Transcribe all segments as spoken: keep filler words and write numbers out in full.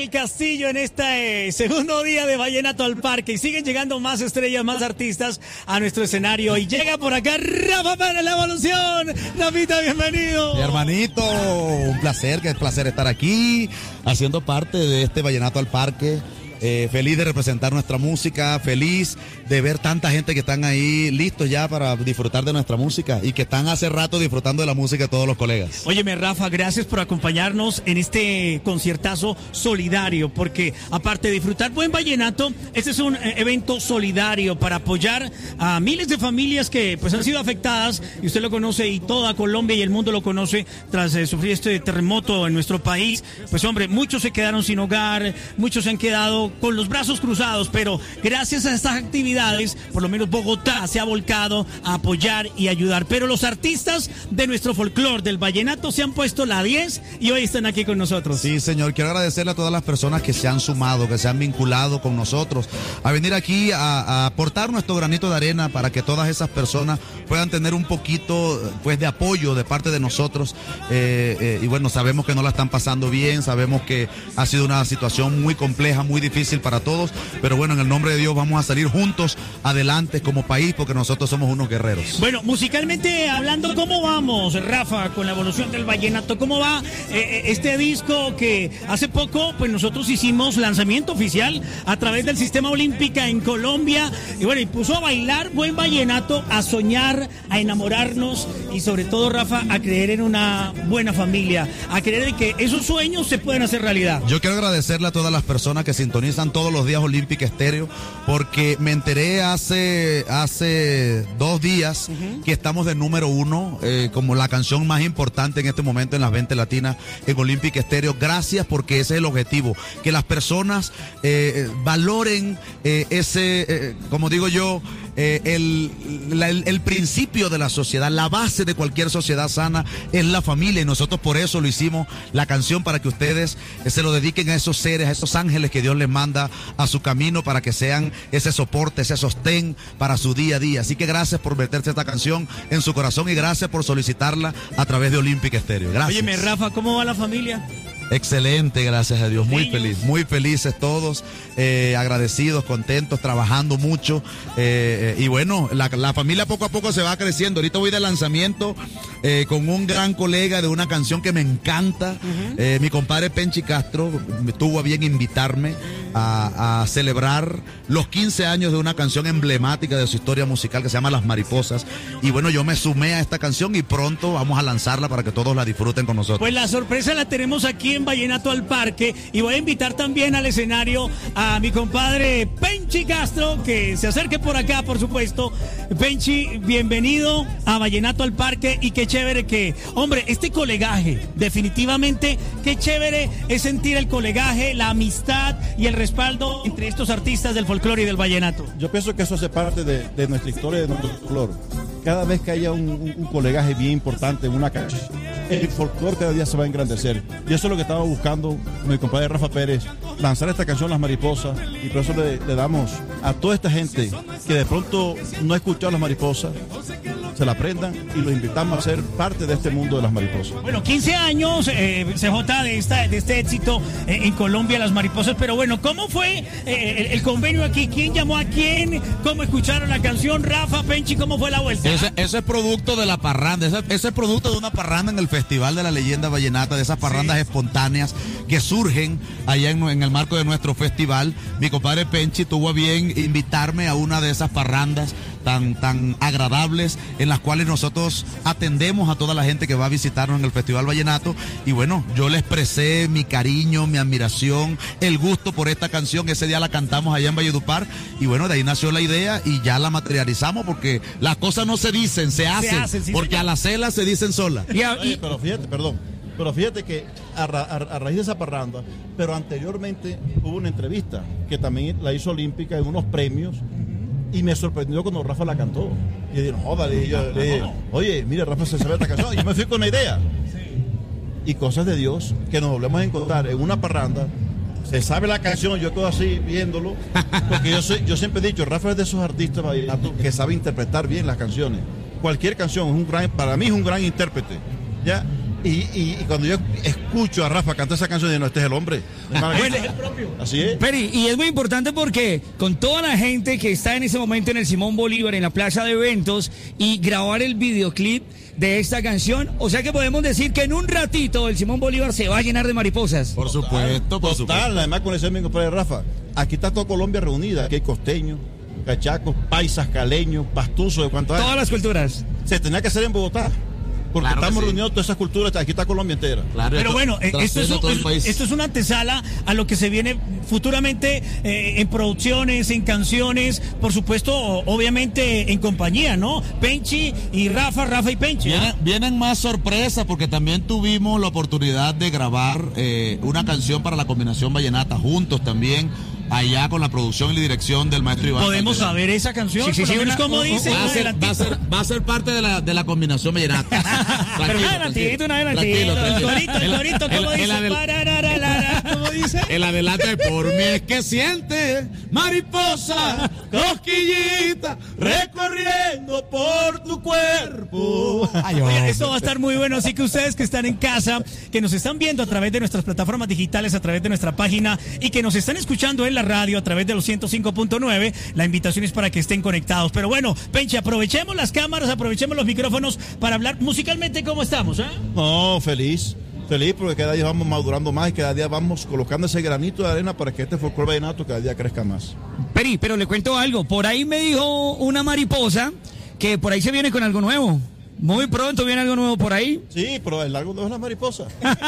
del Castillo en este eh, segundo día de Vallenato al Parque. Y siguen llegando más estrellas, más artistas a nuestro escenario. Y llega por acá Rafa Pérez, La Evolución. Rafita, bienvenido. Mi hermanito, un placer, que es placer estar aquí, haciendo parte de este Vallenato al Parque. Eh, feliz de representar nuestra música, feliz de ver tanta gente que están ahí listos ya para disfrutar de nuestra música y que están hace rato disfrutando de la música de todos los colegas. Óyeme, Rafa, gracias por acompañarnos en este conciertazo solidario, porque aparte de disfrutar buen vallenato, este es un eh, evento solidario para apoyar a miles de familias que pues han sido afectadas, y usted lo conoce y toda Colombia y el mundo lo conoce tras eh, sufrir este terremoto en nuestro país. Pues hombre, muchos se quedaron sin hogar, muchos se han quedado con los brazos cruzados, pero gracias a estas actividades, por lo menos Bogotá se ha volcado a apoyar y ayudar. Pero los artistas de nuestro folclore, del vallenato, se han puesto la diez y hoy están aquí con nosotros. Sí, señor, quiero agradecerle a todas las personas que se han sumado, que se han vinculado con nosotros, a venir aquí a, a aportar nuestro granito de arena para que todas esas personas puedan tener un poquito pues de apoyo de parte de nosotros. Eh, eh, y bueno, sabemos que no la están pasando bien, sabemos que ha sido una situación muy compleja, muy difícil para todos, pero bueno, en el nombre de Dios vamos a salir juntos adelante como país, porque nosotros somos unos guerreros. Bueno, musicalmente hablando, ¿cómo vamos, Rafa, con La Evolución del Vallenato? ¿Cómo va eh, este disco que hace poco pues nosotros hicimos lanzamiento oficial a través del Sistema Olímpica en Colombia, y bueno, y puso a bailar buen vallenato, a soñar, a enamorarnos y sobre todo, Rafa, a creer en una buena familia, a creer en que esos sueños se pueden hacer realidad? Yo quiero agradecerle a todas las personas que sintonizan todos los días Olímpica Estéreo, porque me enteré hace hace dos días uh-huh. que estamos de número uno eh, como la canción más importante en este momento en las ventas latinas en Olímpica Estéreo. Gracias, porque ese es el objetivo, que las personas eh, valoren eh, ese, eh, como digo yo, Eh, el, la, el, el principio de la sociedad, la base de cualquier sociedad sana es la familia, y nosotros por eso lo hicimos, la canción, para que ustedes eh, se lo dediquen a esos seres, a esos ángeles que Dios les manda a su camino, para que sean ese soporte, ese sostén para su día a día. Así que gracias por meterse esta canción en su corazón y gracias por solicitarla a través de Olímpica Estéreo. Gracias. Óyeme, Rafa, ¿cómo va la familia? Excelente, gracias a Dios, muy Sí, feliz, muy felices todos, eh, agradecidos, contentos, trabajando mucho, eh, eh, y bueno, la, la familia poco a poco se va creciendo. Ahorita voy de lanzamiento eh, con un gran colega de una canción que me encanta, uh-huh. eh, mi compadre Penchi Castro me tuvo a bien invitarme a, a celebrar los quince años de una canción emblemática de su historia musical que se llama Las Mariposas, y bueno, yo me sumé a esta canción y pronto vamos a lanzarla para que todos la disfruten con nosotros. Pues la sorpresa la tenemos aquí en Vallenato al Parque, y voy a invitar también al escenario a mi compadre Penchi Castro, que se acerque por acá, por supuesto. Penchi, bienvenido a Vallenato al Parque, y qué chévere que, hombre, este colegaje, definitivamente, qué chévere es sentir el colegaje, la amistad y el respaldo entre estos artistas del folclore y del vallenato. Yo pienso que eso hace parte de, de nuestra historia y de nuestro folclore. Cada vez que haya un, un, un colegaje bien importante en una canción, el folclore cada día se va a engrandecer. Y eso es lo que estaba buscando mi compadre Rafa Pérez, lanzar esta canción Las Mariposas, y por eso le, le damos a toda esta gente que de pronto no ha escuchado Las Mariposas, se la aprendan, y los invitamos a ser parte de este mundo de Las Mariposas. Bueno, quince años, eh, C J, de, esta, de este éxito eh, en Colombia, Las Mariposas, pero bueno, ¿cómo fue eh, el, el convenio aquí? ¿Quién llamó a quién? ¿Cómo escucharon la canción? Rafa, Penchi, ¿cómo fue la vuelta? Ese, ese es producto de la parranda, ese, ese es producto de una parranda en el Festival de la Leyenda Vallenata, de esas parrandas sí. espontáneas que surgen allá en, en el marco de nuestro festival. Mi compadre Penchi tuvo a bien invitarme a una de esas parrandas tan, tan agradables, en las cuales nosotros atendemos a toda la gente que va a visitarnos en el Festival Vallenato, y bueno, yo le expresé mi cariño, mi admiración, el gusto por esta canción. Ese día la cantamos allá en Valledupar, y bueno, de ahí nació la idea y ya la materializamos, porque las cosas no se dicen, se hacen, se hacen sí, porque señor. A la cela se dicen solas. Oye, pero fíjate, perdón, pero fíjate que a, ra, a, a raíz de esa parranda, pero anteriormente hubo una entrevista que también la hizo Olímpica en unos premios, y me sorprendió cuando Rafa la cantó. Y yo dije, joda, le dije, le dije, oye, mira, Rafa se sabe esta canción. Y yo me fui con una idea. Y cosas de Dios, que nos volvemos a encontrar en una parranda, se sabe la canción, yo quedo así viéndolo, porque yo soy, yo siempre he dicho, Rafa es de esos artistas vallenatos que sabe interpretar bien las canciones. Cualquier canción es un gran, para mí es un gran intérprete, ¿ya? Y, y, y cuando yo escucho a Rafa cantar esa canción, digo, no, este es el hombre. Bueno, es el propio. Así es. Peri, y es muy importante porque con toda la gente que está en ese momento en el Simón Bolívar, en la plaza de eventos, y grabar el videoclip de esta canción, o sea que podemos decir que en un ratito el Simón Bolívar se va a llenar de mariposas. Por supuesto, por Total, supuesto. además con ese mismo compadre Rafa. Aquí está toda Colombia reunida. Aquí hay costeños, cachacos, paisas, caleños, pastuzos, de cuánto hay. Todas las culturas. Se tenía que hacer en Bogotá. Porque Claro que estamos sí. reunidos todas esas culturas. Aquí está Colombia entera. Claro, Pero bueno, eh, esto es, trasciende todo el un- país. esto es una antesala a lo que se viene futuramente eh, en producciones, en canciones, por supuesto, o- obviamente en compañía, ¿no? Penchi y Rafa, Rafa y Penchi. ¿ah? Vienen, vienen más sorpresas porque también tuvimos la oportunidad de grabar eh, una canción para la combinación vallenata juntos también, allá con la producción y la dirección del maestro Iván. ¿Podemos Calderón. saber esa canción? Sí, sí, Por lo sí, menos una- como un- dice, Va a, un ser, va, a adelantito. ser, va a ser parte de la, de la combinación vallenata. Pero un adelantito, un adelantito. Tranquilo, El tranquilo. corito, el corito, ¿cómo el- dice? el adel- Pararararara, ¿cómo dice? El adelanto de por mí es que siente mariposa, cosquillita, recorriendo por tu cuerpo. Oiga, esto va a estar muy bueno, así que ustedes que están en casa, que nos están viendo a través de nuestras plataformas digitales, a través de nuestra página y que nos están escuchando en la radio a través de los ciento cinco punto nueve, la invitación es para que estén conectados. Pero bueno, Penche, aprovechemos las cámaras, aprovechemos los micrófonos para hablar musicalmente cómo estamos, ¿eh? No, feliz. Feliz porque cada día vamos madurando más y cada día vamos colocando ese granito de arena para que este folclore vallenato cada día crezca más. Peri, pero le cuento algo. Por ahí me dijo una mariposa que por ahí se viene con algo nuevo. Muy pronto viene algo nuevo por ahí. Sí, pero el largo no es la mariposa.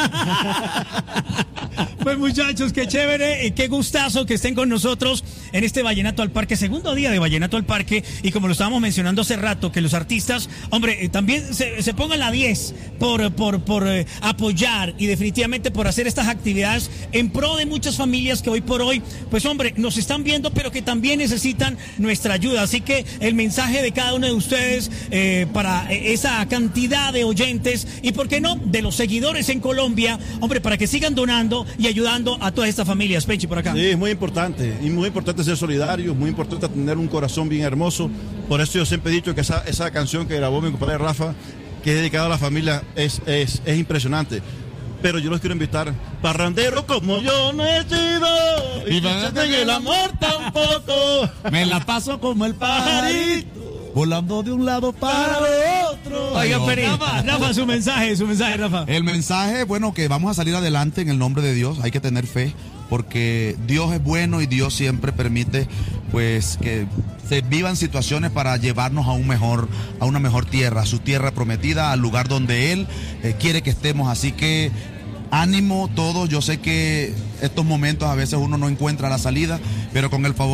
Pues muchachos, qué chévere, eh, qué gustazo que estén con nosotros en este Vallenato al Parque, segundo día de Vallenato al Parque, y como lo estábamos mencionando hace rato, que los artistas, hombre, eh, también se, se pongan la diez por, por, por eh, apoyar y definitivamente por hacer estas actividades en pro de muchas familias que hoy por hoy, pues hombre, nos están viendo, pero que también necesitan nuestra ayuda. Así que el mensaje de cada uno de ustedes eh, para eh, esa cantidad de oyentes y, ¿por qué no?, de los seguidores en Colombia, hombre, para que sigan donando y ayudando a todas estas familias. Penchi, por acá. Sí, es muy importante. Y muy importante ser solidario, muy importante tener un corazón bien hermoso. Por eso yo siempre he dicho que esa, esa canción que grabó mi compadre Rafa, que es dedicada a la familia, es, es, es impresionante. Pero yo los quiero invitar. Parrandero como yo no he sido. Y en el amor tampoco. Me la paso como el pajarito, volando de un lado para el otro. Oiga, Peri, Rafa, Rafa, su mensaje, su mensaje, Rafa. El mensaje, bueno, que vamos a salir adelante en el nombre de Dios. Hay que tener fe, porque Dios es bueno y Dios siempre permite, pues, que se vivan situaciones para llevarnos a un mejor, a una mejor tierra, a su tierra prometida, al lugar donde Él eh, quiere que estemos. Así que ánimo todos. Yo sé que estos momentos a veces uno no encuentra la salida, pero con el favor